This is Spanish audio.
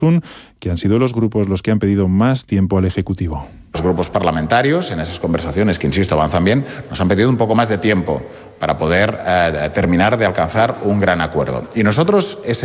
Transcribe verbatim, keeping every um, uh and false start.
que han sido los grupos los que han pedido más tiempo al Ejecutivo. Los grupos parlamentarios, en esas conversaciones que, insisto, avanzan bien, nos han pedido un poco más de tiempo para poder eh, terminar de alcanzar un gran acuerdo. Y nosotros ese